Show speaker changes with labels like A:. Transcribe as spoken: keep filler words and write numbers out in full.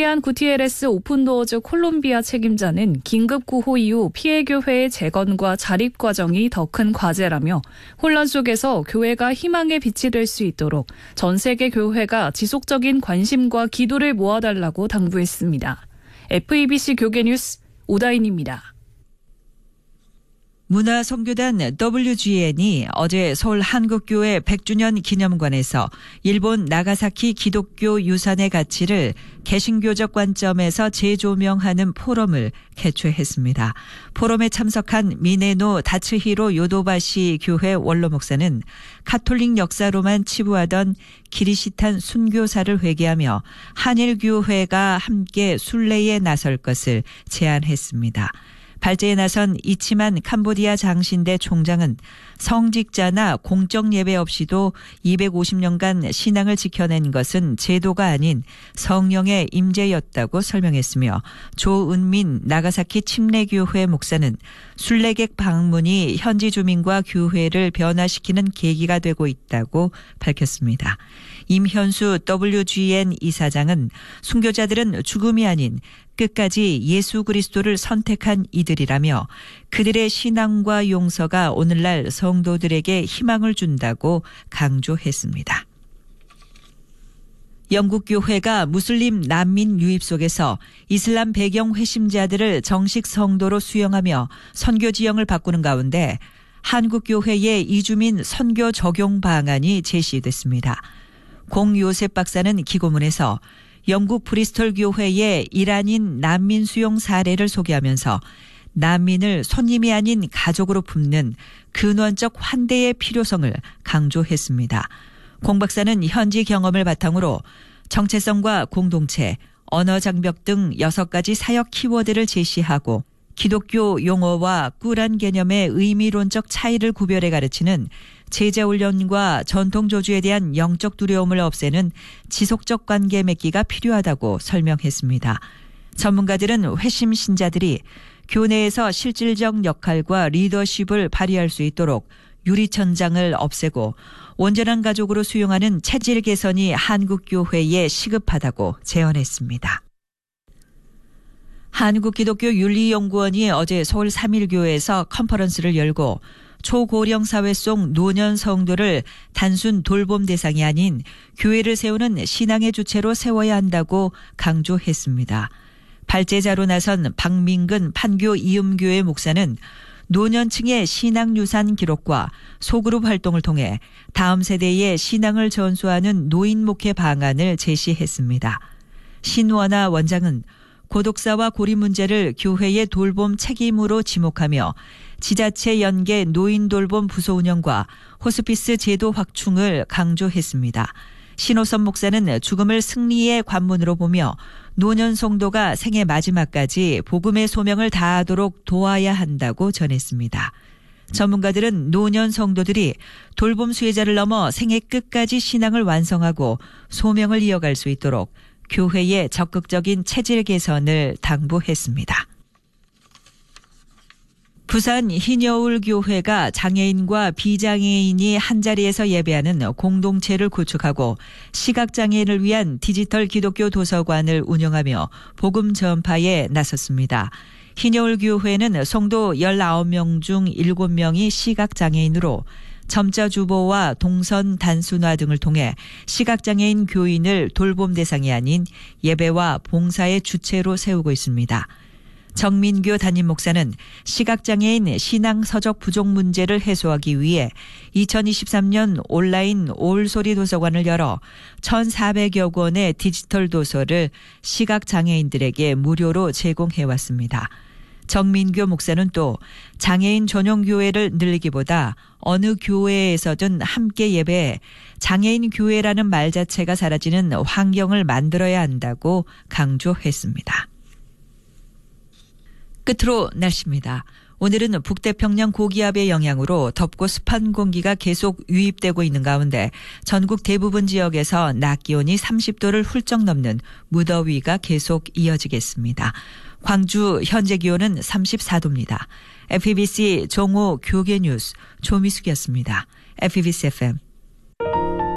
A: 훌리안 구티에레스 오픈도어즈 콜롬비아 책임자는 긴급 구호 이후 피해 교회의 재건과 자립 과정이 더 큰 과제라며 혼란 속에서 교회가 희망의 빛이 될 수 있도록 전 세계 교회가 지속적인 관심과 기도를 모아달라고 당부했습니다. 에프이비씨 교계뉴스 오다인입니다.
B: 문화선교단 더블유지엔이 어제 서울 한국교회 백 주년 기념관에서 일본 나가사키 기독교 유산의 가치를 개신교적 관점에서 재조명하는 포럼을 개최했습니다. 포럼에 참석한 미네노 다츠히로 요도바시 교회 원로 목사는 카톨릭 역사로만 치부하던 기리시탄 순교사를 회개하며 한일교회가 함께 순례에 나설 것을 제안했습니다. 발제에 나선 이치만 캄보디아 장신대 총장은 성직자나 공적 예배 없이도 이백오십 년간 신앙을 지켜낸 것은 제도가 아닌 성령의 임재였다고 설명했으며 조은민 나가사키 침례교회 목사는 순례객 방문이 현지 주민과 교회를 변화시키는 계기가 되고 있다고 밝혔습니다. 임현수 더블유지엔 이사장은 순교자들은 죽음이 아닌 끝까지 예수 그리스도를 선택한 이들이라며 그들의 신앙과 용서가 오늘날 성도들에게 희망을 준다고 강조했습니다. 영국 교회가 무슬림 난민 유입 속에서 이슬람 배경 회심자들을 정식 성도로 수용하며 선교 지형을 바꾸는 가운데 한국 교회의 이주민 선교 적용 방안이 제시됐습니다. 공 요셉 박사는 기고문에서 영국 브리스톨 교회의 이란인 난민 수용 사례를 소개하면서 난민을 손님이 아닌 가족으로 품는 근원적 환대의 필요성을 강조했습니다. 공 박사는 현지 경험을 바탕으로 정체성과 공동체, 언어 장벽 등 여섯 가지 사역 키워드를 제시하고 기독교 용어와 꿀한 개념의 의미론적 차이를 구별해 가르치는 제자훈련과 전통조주에 대한 영적 두려움을 없애는 지속적 관계 맺기가 필요하다고 설명했습니다. 전문가들은 회심 신자들이 교내에서 실질적 역할과 리더십을 발휘할 수 있도록 유리천장을 없애고 온전한 가족으로 수용하는 체질 개선이 한국교회에 시급하다고 제언했습니다. 한국기독교윤리연구원이 어제 서울 삼일교회에서 컨퍼런스를 열고 초고령 사회 속 노년 성도를 단순 돌봄 대상이 아닌 교회를 세우는 신앙의 주체로 세워야 한다고 강조했습니다. 발제자로 나선 박민근 판교 이음교회 목사는 노년층의 신앙유산 기록과 소그룹 활동을 통해 다음 세대의 신앙을 전수하는 노인 목회 방안을 제시했습니다. 신원아 원장은 고독사와 고립 문제를 교회의 돌봄 책임으로 지목하며 지자체 연계 노인 돌봄 부서 운영과 호스피스 제도 확충을 강조했습니다. 신호선 목사는 죽음을 승리의 관문으로 보며 노년 성도가 생애 마지막까지 복음의 소명을 다하도록 도와야 한다고 전했습니다. 전문가들은 노년 성도들이 돌봄 수혜자를 넘어 생애 끝까지 신앙을 완성하고 소명을 이어갈 수 있도록 교회의 적극적인 체질 개선을 당부했습니다. 부산 희녀울 교회가 장애인과 비장애인이 한자리에서 예배하는 공동체를 구축하고 시각장애인을 위한 디지털 기독교 도서관을 운영하며 복음 전파에 나섰습니다. 희녀울 교회는 성도 열아홉 명 중 일곱 명이 시각장애인으로 점자 주보와 동선 단순화 등을 통해 시각장애인 교인을 돌봄 대상이 아닌 예배와 봉사의 주체로 세우고 있습니다. 정민교 담임 목사는 시각장애인 신앙 서적 부족 문제를 해소하기 위해 이천이십삼 년 온라인 올소리 도서관을 열어 천사백여 권의 디지털 도서를 시각장애인들에게 무료로 제공해왔습니다. 정민교 목사는 또 장애인 전용 교회를 늘리기보다 어느 교회에서든 함께 예배해 장애인 교회라는 말 자체가 사라지는 환경을 만들어야 한다고 강조했습니다. 끝으로 날씨입니다. 오늘은 북태평양 고기압의 영향으로 덥고 습한 공기가 계속 유입되고 있는 가운데 전국 대부분 지역에서 낮 기온이 삼십 도를 훌쩍 넘는 무더위가 계속 이어지겠습니다. 광주 현재 기온은 삼십사 도입니다. 에프이비씨 정오 교계뉴스 조미숙이었습니다. 에프이비씨 에프엠